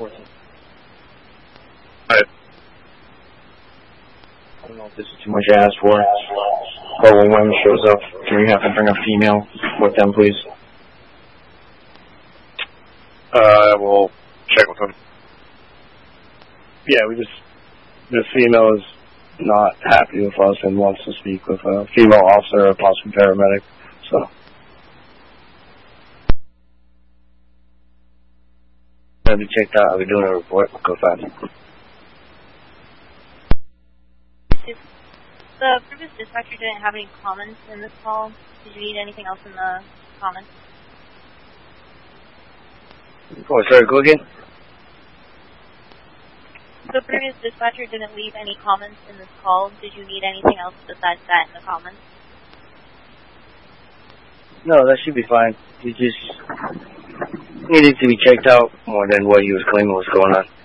14. Alright. I don't know if this is too much to ask for, but when women shows up, can you have to bring a female with them, please? We'll check with them. Yeah, the female is not happy with us and wants to speak with a female officer or possibly paramedic, so. Have you checked out? Are we doing a report? Go fast. The previous dispatcher didn't have any comments in this call. Did you need anything else in the comments? Oh, sorry, go again? The previous dispatcher didn't leave any comments in this call. Did you need anything else besides that in the comments? No, that should be fine. He just needed to be checked out more than what he was claiming was going on.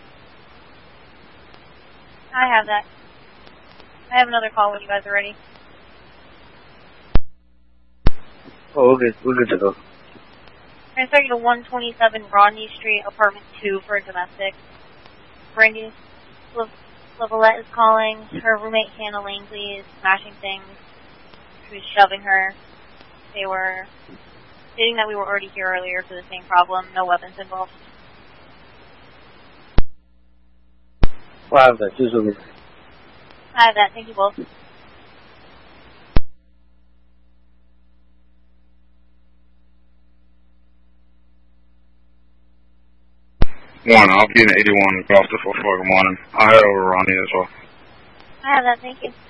I have that. I have another call when you guys are ready. Oh, we're good to go. Transfer you to 127 Rodney Street, apartment 2 for a domestic. Brandy Lavalette is calling. Her roommate Hannah Langley is smashing things. She was shoving her. They were stating that we were already here earlier for the same problem. No weapons involved. Well, I have that. Just over. I have that. Thank you both. One, I'll be in 81 off the 4 good morning. I'll head over Ronnie as well. I have that. Thank you.